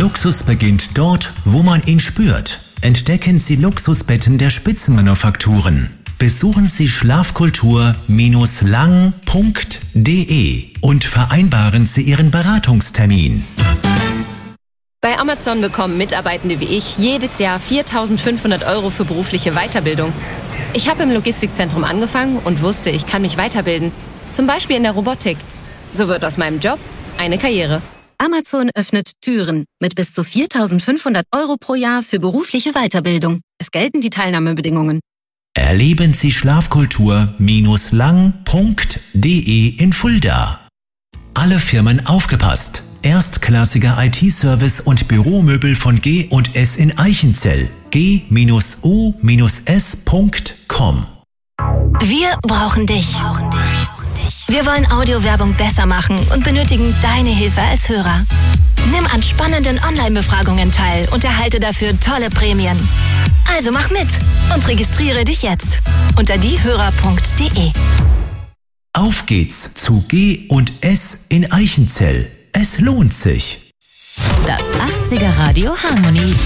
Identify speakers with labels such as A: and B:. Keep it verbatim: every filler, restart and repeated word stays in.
A: Luxus beginnt dort, wo man ihn spürt. Entdecken Sie Luxusbetten der Spitzenmanufakturen. Besuchen Sie schlafkultur Bindestrich lang Punkt de und vereinbaren Sie Ihren Beratungstermin.
B: Bei Amazon bekommen Mitarbeitende wie ich jedes Jahr viertausendfünfhundert Euro für berufliche Weiterbildung. Ich habe im Logistikzentrum angefangen und wusste, ich kann mich weiterbilden. Zum Beispiel in der Robotik. So wird aus meinem Job eine Karriere.
C: Amazon öffnet Türen mit bis zu viertausendfünfhundert Euro pro Jahr für berufliche Weiterbildung. Es gelten die Teilnahmebedingungen.
A: Erleben Sie schlafkultur Bindestrich lang Punkt de in Fulda. Alle Firmen aufgepasst. Erstklassiger I T-Service und Büromöbel von G und S in Eichenzell. G O S Punkt com.
D: Wir brauchen dich. Wir wollen Audiowerbung besser machen und benötigen deine Hilfe als Hörer. Nimm an spannenden Online-Befragungen teil und erhalte dafür tolle Prämien. Also mach mit und registriere dich jetzt unter diehörer Punkt de.
A: Auf geht's zu G und S in Eichenzell. Es lohnt sich.
E: Das achtziger Radio Harmonie.